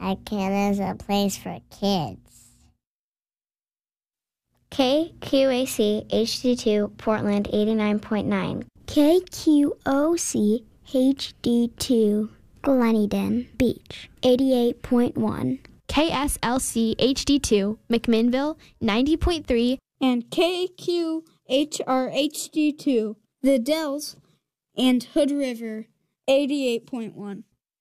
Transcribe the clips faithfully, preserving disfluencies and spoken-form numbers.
ICANN is a place for kids. K Q A C H D two Portland eighty-nine point nine. K Q O C H D two Gleneden Beach eighty-eight point one. K S L C H D two McMinnville ninety point three. And K Q H R H D two The Dells and Hood River eighty-eight point one.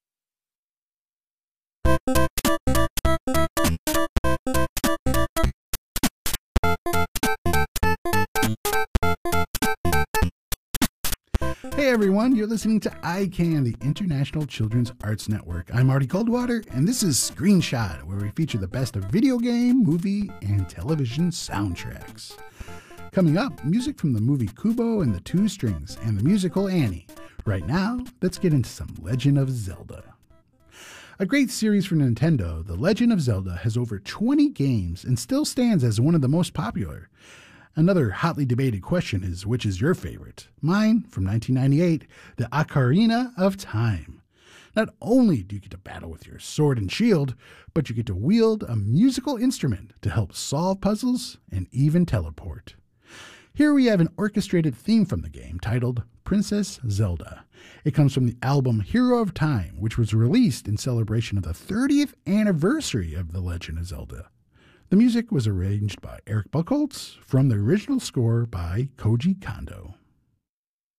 Hey everyone, you're listening to ICANN, the International Children's Arts Network. I'm Marty Coldwater, and this is Screenshot, where we feature the best of video game, movie, and television soundtracks. Coming up, music from the movie Kubo and the Two Strings and the musical Annie. Right now, let's get into some Legend of Zelda. A great series for Nintendo, The Legend of Zelda has over twenty games and still stands as one of the most popular. Another hotly debated question is, which is your favorite? Mine, from nineteen ninety-eight, the Ocarina of Time. Not only do you get to battle with your sword and shield, but you get to wield a musical instrument to help solve puzzles and even teleport. Here we have an orchestrated theme from the game titled Princess Zelda. It comes from the album Hero of Time, which was released in celebration of the thirtieth anniversary of The Legend of Zelda. The music was arranged by Eric Buchholz from the original score by Koji Kondo.